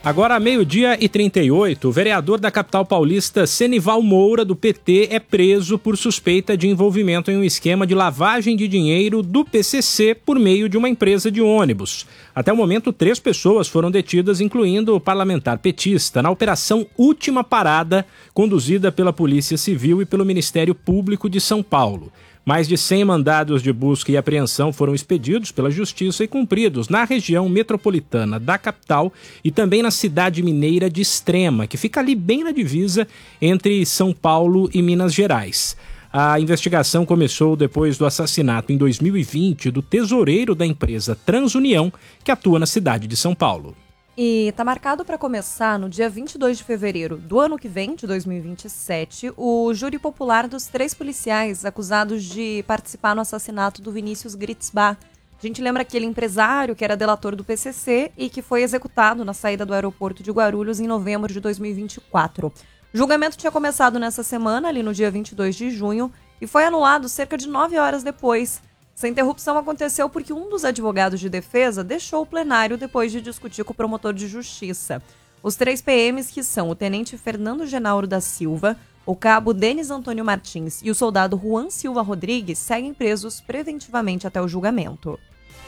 Agora, meio-dia e 38, o vereador da capital paulista, Senival Moura, do PT, é preso por suspeita de envolvimento em um esquema de lavagem de dinheiro do PCC por meio de uma empresa de ônibus. Até o momento, 3 pessoas foram detidas, incluindo o parlamentar petista, na Operação Última Parada, conduzida pela Polícia Civil e pelo Ministério Público de São Paulo. Mais de 100 mandados de busca e apreensão foram expedidos pela Justiça e cumpridos na região metropolitana da capital e também na cidade mineira de Extrema, que fica ali bem na divisa entre São Paulo e Minas Gerais. A investigação começou depois do assassinato em 2020 do tesoureiro da empresa Transunião, que atua na cidade de São Paulo. E está marcado para começar no dia 22 de fevereiro do ano que vem, de 2027, o júri popular dos 3 policiais acusados de participar no assassinato do Vinícius Gritzbach. A gente lembra aquele empresário que era delator do PCC e que foi executado na saída do aeroporto de Guarulhos em novembro de 2024. O julgamento tinha começado nessa semana, ali no dia 22 de junho, e foi anulado cerca de 9 horas depois. Essa interrupção aconteceu porque um dos advogados de defesa deixou o plenário depois de discutir com o promotor de justiça. Os 3 PMs, que são o tenente Fernando Genauro da Silva, o cabo Denis Antônio Martins e o soldado Juan Silva Rodrigues, seguem presos preventivamente até o julgamento.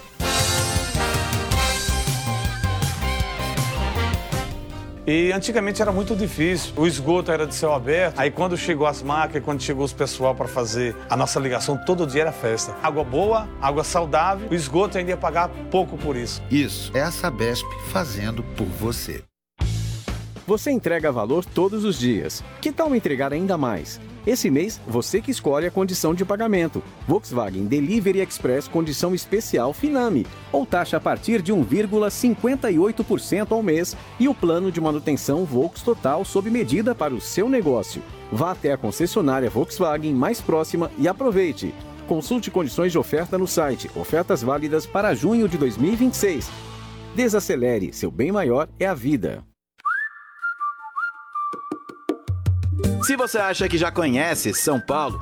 E antigamente era muito difícil, o esgoto era de céu aberto, aí quando chegou as máquinas, quando chegou os pessoal para fazer a nossa ligação, todo dia era festa. Água boa, água saudável, o esgoto ainda ia pagar pouco por isso. Isso é a Sabesp fazendo por você. Você entrega valor todos os dias. Que tal entregar ainda mais? Esse mês, você que escolhe a condição de pagamento. Volkswagen Delivery Express condição especial Finame, ou taxa a partir de 1,58% ao mês e o plano de manutenção Volks Total sob medida para o seu negócio. Vá até a concessionária Volkswagen mais próxima e aproveite. Consulte condições de oferta no site. Ofertas válidas para junho de 2026. Desacelere, seu bem maior é a vida. Se você acha que já conhece São Paulo,